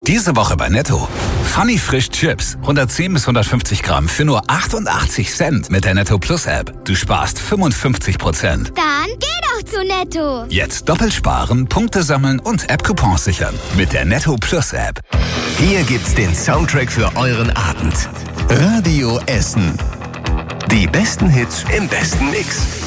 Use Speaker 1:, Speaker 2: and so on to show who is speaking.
Speaker 1: Diese Woche bei Netto. Funny Frisch Chips. 110 bis 150 Gramm für nur 88 Cent mit der Netto Plus App. Du sparst 55%.
Speaker 2: Dann geh doch zu Netto.
Speaker 1: Jetzt doppelt sparen, Punkte sammeln und App-Coupons sichern. Mit der Netto Plus App.
Speaker 3: Hier gibt's den Soundtrack für euren Abend. Radio Essen. Die besten Hits im besten Mix.